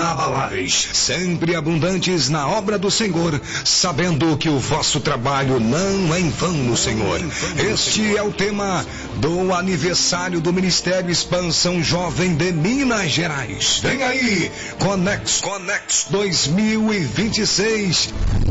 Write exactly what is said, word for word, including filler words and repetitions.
inabaláveis, sempre abundantes na obra do Senhor, sabendo que o vosso trabalho não é em vão no Senhor. Este é o tema do aniversário do Ministério Expansão Jovem de Minas Gerais. Vem aí, Conex, Conex dois mil e vinte e seis.